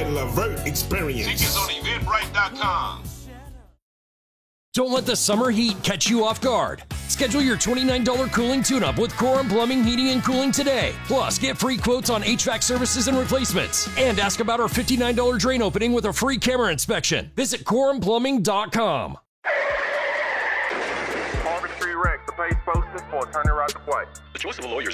Levert experience. Tickets on Eventbrite.com. Don't let the summer heat catch you off guard. Schedule your $29 cooling tune-up with Corum Plumbing, Heating, and Cooling today. Plus, get free quotes on HVAC services and replacements. And ask about our $59 drain opening with a free camera inspection. Visit CorumPlumbing.com. Harvard Street Rex, the page posted for attorney right to play. The choice of a lawyer